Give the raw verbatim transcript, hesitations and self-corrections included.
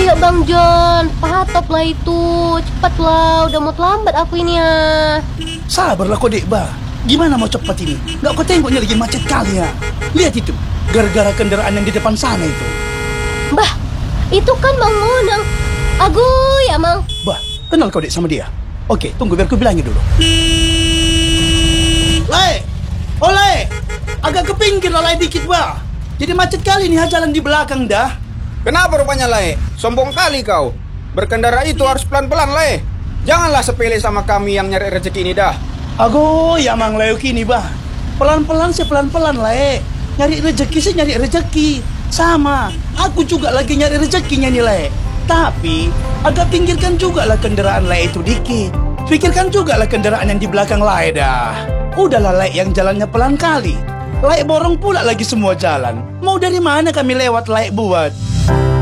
Ayo Bang John, patop lah itu. Cepatlah, udah mau terlambat aku ini ya. Sabarlah kau dek bah. Gimana mau cepat ini? Gak kau tengoknya lagi macet kali ya. Lihat itu, gara-gara kendaraan yang di depan sana itu. Bah, itu kan Bang Monang. Aduh ya Mang. Bah, kenal kau dek sama dia? Oke, tunggu biar ku bilangin dulu. Lai, oleh, agak ke pinggir lah Lai dikit bah. Jadi macet kali nih jalan di belakang dah. Kenapa rupanya, Lai? Sombong kali kau. Berkendara itu harus pelan-pelan, Lai. Janganlah sepele sama kami yang nyari rezeki ini dah. Ago, ya Mang Leo kini bah. Pelan-pelan sih pelan-pelan Lai. Nyari rezeki sih nyari rezeki. Sama, aku juga lagi nyari rezekinya nih Lai. Tapi, agak pinggirkan juga lah kendaraan Lai itu dikit. Pikirkan juga lah kendaraan yang di belakang Lai dah. Udahlah Lai yang jalannya pelan kali. Lai borong pula lagi semua jalan. Mau dari mana kami lewat Lai buat?